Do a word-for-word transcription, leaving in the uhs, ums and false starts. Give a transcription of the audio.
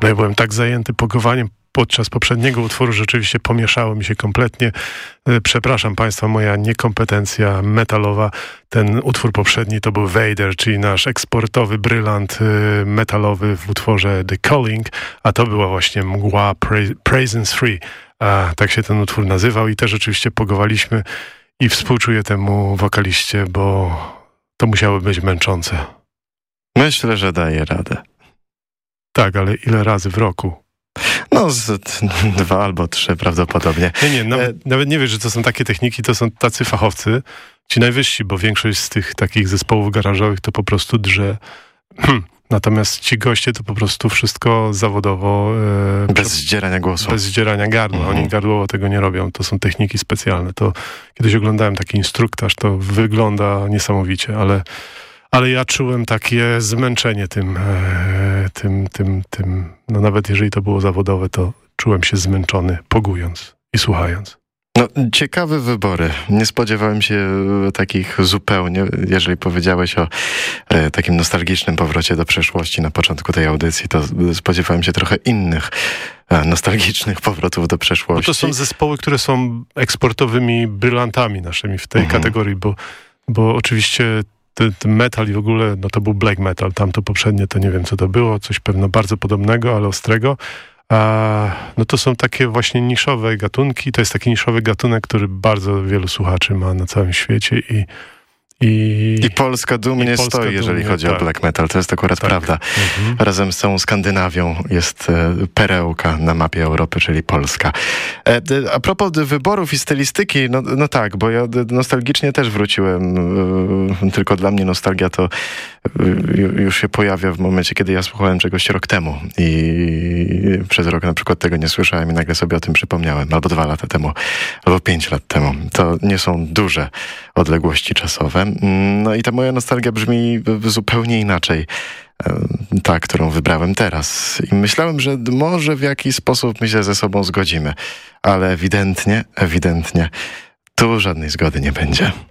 ja byłem tak zajęty pogowaniem podczas poprzedniego utworu, rzeczywiście pomieszało mi się kompletnie. Przepraszam Państwa, moja niekompetencja metalowa. Ten utwór poprzedni to był Vader, czyli nasz eksportowy brylant metalowy w utworze The Calling, a to była właśnie mgła pra- Presence Free. A, tak się ten utwór nazywał i też oczywiście pogowaliśmy i współczuję temu wokaliście, bo to musiało być męczące. Myślę, że daje radę. Tak, ale ile razy w roku? No, z dwa albo trzy prawdopodobnie. Nie, nie, nawet, e... nawet nie wiesz, że to są takie techniki, to są tacy fachowcy, ci najwyżsi, bo większość z tych takich zespołów garażowych to po prostu drze. Natomiast ci goście to po prostu wszystko zawodowo... E, bez zdzierania głosu. Bez zdzierania gardła. Mhm. Oni gardłowo tego nie robią. To są techniki specjalne. To kiedyś oglądałem taki instruktaż, to wygląda niesamowicie, ale... Ale ja czułem takie zmęczenie tym, e, tym, tym, tym, no nawet jeżeli to było zawodowe, to czułem się zmęczony, pogując i słuchając. No, ciekawe wybory. Nie spodziewałem się takich zupełnie, jeżeli powiedziałeś o e, takim nostalgicznym powrocie do przeszłości na początku tej audycji, to spodziewałem się trochę innych e, nostalgicznych powrotów do przeszłości. No to są zespoły, które są eksportowymi brylantami naszymi w tej mhm. kategorii, bo, bo oczywiście ten metal i w ogóle, no to był black metal, tamto poprzednie to nie wiem co to było, coś pewno bardzo podobnego, ale ostrego. A, no to są takie właśnie niszowe gatunki, to jest taki niszowy gatunek, który bardzo wielu słuchaczy ma na całym świecie i I, I Polska dumnie i Polska stoi, jeżeli dumnie, chodzi tak. o black metal. To jest akurat tak. prawda. Mhm. Razem z całą Skandynawią jest e, perełka na mapie Europy, czyli Polska. E, d, a propos d, wyborów i stylistyki, no, no tak, bo ja d, nostalgicznie też wróciłem. E, tylko dla mnie nostalgia to e, już się pojawia w momencie, kiedy ja słuchałem czegoś rok temu. I przez rok na przykład tego nie słyszałem i nagle sobie o tym przypomniałem. Albo dwa lata temu, albo pięć lat temu. To nie są duże odległości czasowe. No i ta moja nostalgia brzmi zupełnie inaczej, ta, którą wybrałem teraz. I myślałem, że może w jakiś sposób my się ze sobą zgodzimy, ale ewidentnie, ewidentnie tu żadnej zgody nie będzie.